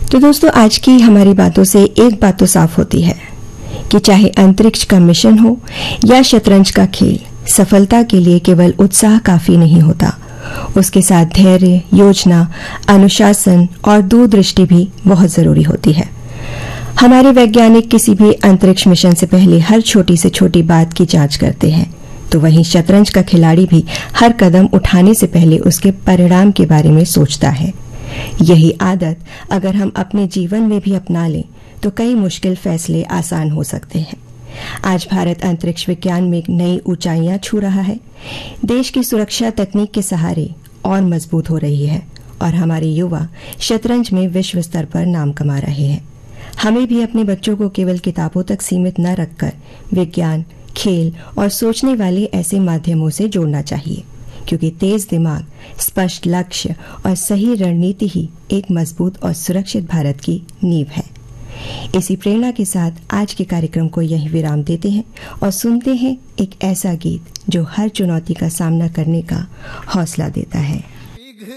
तो दोस्तों, आज की हमारी बातों से एक बात तो साफ होती है कि चाहे अंतरिक्ष का मिशन हो या शतरंज का खेल, सफलता के लिए केवल उत्साह काफी नहीं होता। उसके साथ धैर्य, योजना, अनुशासन और दूरदृष्टि भी बहुत जरूरी होती है। हमारे वैज्ञानिक किसी भी अंतरिक्ष मिशन से पहले हर छोटी से छोटी बात की जांच करते हैं, तो वहीं शतरंज का खिलाड़ी भी हर कदम उठाने से पहले उसके परिणाम के बारे में सोचता है। यही आदत अगर हम अपने जीवन में भी अपना लें तो कई मुश्किल फैसले आसान हो सकते हैं। आज भारत अंतरिक्ष विज्ञान में नई ऊंचाइयां छू रहा है। देश की सुरक्षा तकनीक के सहारे और मजबूत हो रही है और हमारे युवा शतरंज में विश्व स्तर पर नाम कमा रहे हैं। हमें भी अपने बच्चों को केवल किताबों तक सीमित न रखकर विज्ञान, खेल और सोचने वाले ऐसे माध्यमों से जोड़ना चाहिए, क्योंकि तेज दिमाग, स्पष्ट लक्ष्य और सही रणनीति ही एक मजबूत और सुरक्षित भारत की नींव है। इसी प्रेरणा के साथ आज के कार्यक्रम को यहीं विराम देते हैं और सुनते हैं एक ऐसा गीत जो हर चुनौती का सामना करने का हौसला देता है।